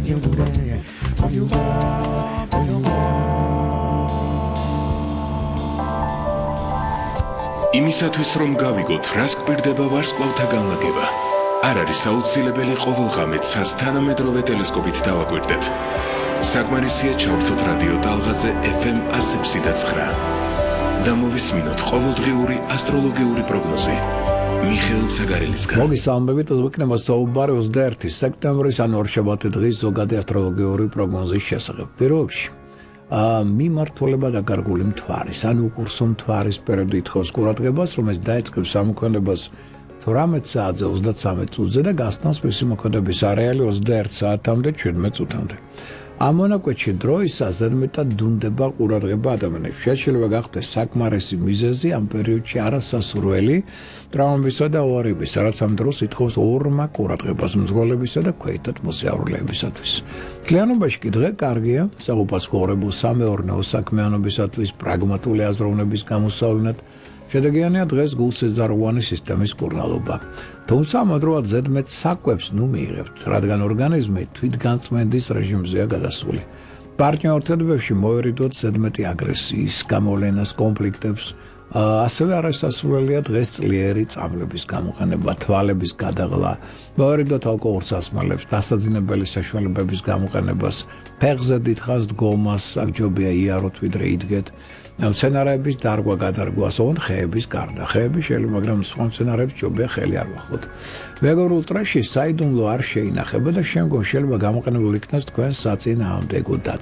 იმისათვის რომ გავიგოთ რას გვპირდება ვარსკვლავთა განლაგება არ არის აუცილებელი ყოველ ღამეც თანამედროვე ტელესკოპით დავაკვირდეთ საკმარისია ჩავრთოთ რადიო ტალღაზე FM 100.9 და მოვისმინოთ ყოველდღიური ასტროლოგიური პროგნოზი მიხეილ ცაგარელისგან მოგესალმებით ვიქნება საუბარი 21 სექტემბრის ან ორშაბათი დღის ზოგადი ასტროლოგიური პროგნოზის შესახებ პირველში მიმართულება და გარგული მთვარის ან უკურსო მთვარის პერიოდი ითხოვს ყურადღებას რომელიც დაიწყებს სამოქმედებას 18 საათზე 33 წუთზე და გასტანს მისი მოქმედების არეალი 21 საათამდე 17 წუთამდე ამ მონაკვეთში დროის ზედმეტად დუნდება ყურადღება ადამიანებს. შეიძლება გახდეს საკმარისი მიზეზი ამ პერიოდში არასასურველი ტრავმებისა და ავარიებისა, რაც ამ დროს ითხოვს ორმაგ ყურადღებას მძღოლებისა და ქვეითად მოსიარულეებისათვის. მთლიანობაში კი დღე კარგია საყოფაცხოვრებო სამეურნეო საქმიანობისათვის პრაგმატული აზროვნების გამოსავლენად შედეგიანია დღეს გულსეზაროვანი სისტემის კურნალობა. თუმცა ამავდროულად ზედმეტ საკვებს მიიღებთ, რადგან ორგანიზმი თვითგანწმენდის რეჟიმზეა გადასული. პარტნიორთებებში მოერიდოთ ზედმეტი აგრესიის, გამოვლენას, კონფლიქტებს, ასევე არასასურველია დღეს ძლიერი წამლების გამოყენება, თვალების გადაღლა, მოერიდოთ ალკოჰოლურ სასმელებს, დასაძინებელი საშუალებების გამოყენებას, ფეხზე დიდხანს დგომას, აქჯობია იაროთ ვიდრე იდგეთ. მცენარეების დარგვა გადარგვას ოღონდ ხეების გარდა. ხეები შეიძლება, მაგრამ სხვა მცენარეებს ჯობია ხელი არ ვახოთ. მეგობრულ ტრეში საიდუმლო არ შეინახება და შემდგომ შეიძლება გამოყენებულ იქნას თქვენ საწინააღმდეგო დაც.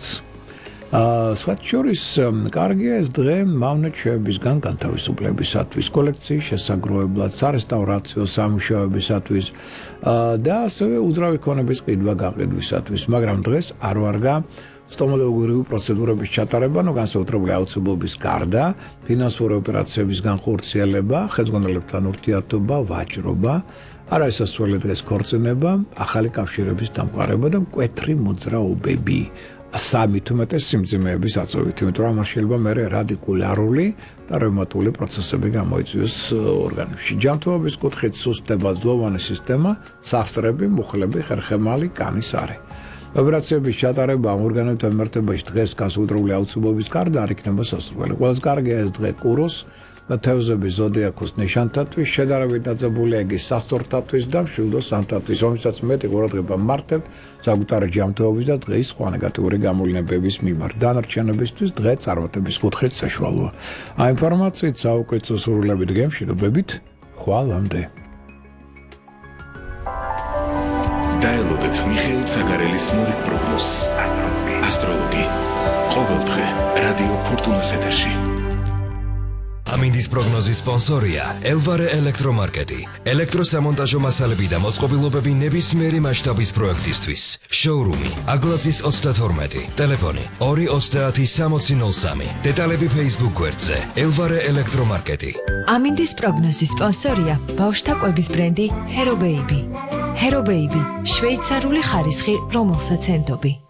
სხვათა შორის კარგია ეს დღე მავნეჩვეებისგან განთავისუფლებისათვის, კოლექციის შესაგროვებლად, სარესტავრაციო სამუშაოებისათვის და ასევე უძრავი ქონების ყიდვა გაყიდვისათვის, მაგრამ დღეს არ ვარგა სტომატოლოგიური პროცედურების ჩატარება, განსაკუთრებული აუცილებლობის გარდა, ფინანსური ოპერაციების განხორციელება, ხელმძღვანელებთან ურთიერთობა, ვაჭრობა, არაესასრული დღეს ქორწინება, ახალი კავშირების დამყარება და მკვეთრი მოძრაობები. 3 უმეტეს სიმძიმეების აწევით, იმიტომ რომ არ შეიძლება მერე რადიკულარული და რევმატული პროცესები გამოიწვიოს ორგანიზმში. ჯანმრთელობის კუთხით სუსტდება ძვლოვანი სისტემა, სახსრები, მუხლები, ხერხემალი, კანის არე. ოპერაციების ჩატარება ამ ორგანოებთან მიმართებაში დღეს განსაკუთრებული აუცილებლობის გარდა არ იქნება სასურველი. ყველაზე კარგია ეს დღე კუროს და თევზების ზოდიაქოს ნიშანთათვის, შედარებით დაძაბულია იგი სასწორთათვის და მშვილდოს ანთათვის, რომელსაც მეტი ყურადღება მართებთ საკუთარი ჯანმრთელობის და დღის სხვა ნეგატიური გამოვლენების მიმართ. დანარჩენებისთვის დღე წარმატების კუთხით საშუალოა. ამ ინფორმაციით საუკეთესო სურვილებით გემშვიდობებით, ხვალამდე. დაელოდეთ მიხეილ ცაგარელის მორიგ პროგნოზს. ასტროლოგი. ყოველდღე რადიო ფორტუნას ეთერში. ამინდის პროგნოზის სპონსორია ელვარე ელექტრომარკეტი. ელექტროსამონტაჟო მასალები და მოწყობილობები ნებისმიერი მასშტაბის პროექტისთვის. შოურუმი აგლაძის 32, ტელეფონი 230 დეტალები Facebook გვერდზე ელვარე ელექტრომარკეტი. ამინდის პროგნოზის სპონსორია ბავშვთა კვების ბრენდი Hero Baby. Hero Baby, შვეიცარიული ხარისხი, რომელსაც ენდობი.